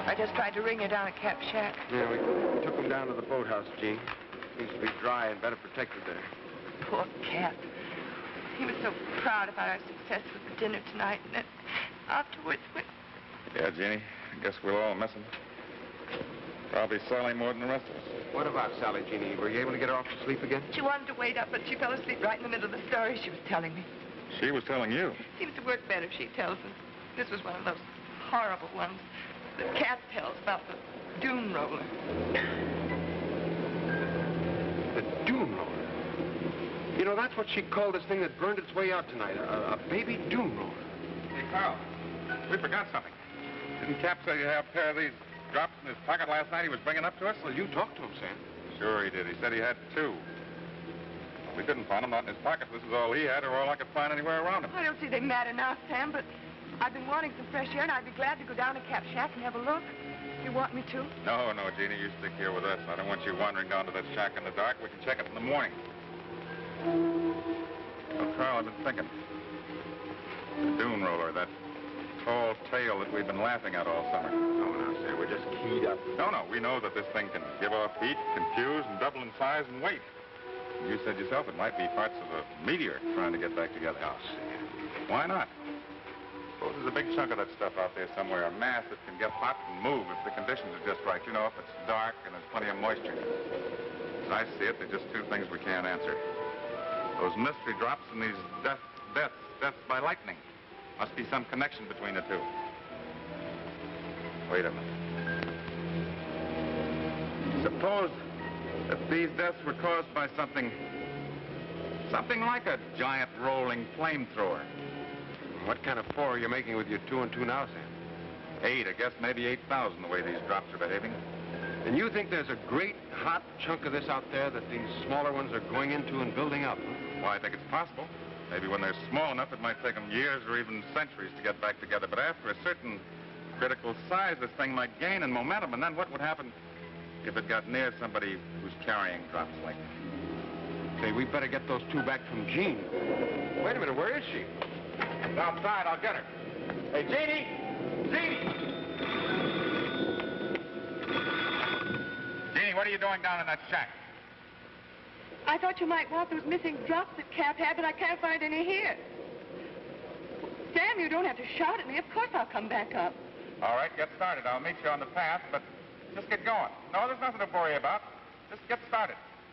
I just tried to ring you down at Cap Shack. Yeah, we took him down to the boathouse, Jean. Seems to be dry and better protected there. Poor Cap. He was so proud about our success with the dinner tonight, and then afterwards, Yeah, Jeannie, I guess we'll all miss him. Probably Sally more than the rest of us. What about Sally, Jeannie? Were you able to get her off to sleep again? she wanted to wait up, but she fell asleep right in the middle of the story she was telling me. She was telling you. Seems to work better if she tells us. This was one of those horrible ones that Cap tells about the dune roller. The dune roller? You know, that's what she called this thing that burned its way out tonight, a baby dune roller. Hey, Carl, we forgot something. Didn't Cap say you have a pair of these drops in his pocket last night he was bringing up to us? Well, you talked to him, Sam. Sure he did. He said he had 2. We couldn't find them, not in his pocket. This is all he had or all I could find anywhere around him. I don't see they matter now, Sam, but I've been wanting some fresh air, and I'd be glad to go down to Cap Shack and have a look. You want me to? No, Jeannie, you stick here with us. I don't want you wandering down to that shack in the dark. We can check it in the morning. Well, Carl, I've been thinking. The dune roller, that tall tale that we've been laughing at all summer. Oh, now, Sam, we're just keyed up. No, we know that this thing can give off heat, confuse, and double in size and weight. You said yourself it might be parts of a meteor trying to get back together. Oh, Sam. Why not? Suppose there's a big chunk of that stuff out there somewhere, a mass that can get hot and move if the conditions are just right. You know, if it's dark and there's plenty of moisture. As I see it, there's just 2 things we can't answer. Those mystery drops and these deaths by lightning. Must be some connection between the 2. Wait a minute. Suppose that these deaths were caused by something like a giant rolling flamethrower. What kind of 4 are you making with your 2 and 2 now, Sam? 8, I guess maybe 8,000 the way these drops are behaving. And you think there's a great hot chunk of this out there that these smaller ones are going into and building up? Huh? Well, I think it's possible. Maybe when they're small enough, it might take them years or even centuries to get back together. But after a certain critical size, this thing might gain in momentum. And then what would happen if it got near somebody who's carrying drops like that? Say, we better get those 2 back from Jean. Wait a minute, where is she? She's outside. I'll get her. Hey, Jeannie! Jeannie! Jeannie, what are you doing down in that shack? I thought you might want those missing drops that Cap had, but I can't find any here. Sam, you don't have to shout at me. Of course I'll come back up. All right, get started. I'll meet you on the path, but just get going. No, there's nothing to worry about. Just get started.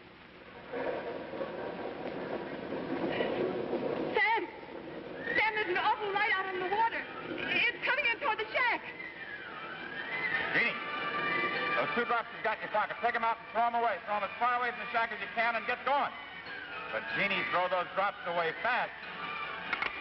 Sam, there's an awful light out on the water. It's coming in toward the shack. Jeannie, those 2 drops you've got in your pocket, take them out and throw them away. Throw them as far away from the shack as you can and get going. But, Jeannie, throw those drops away fast.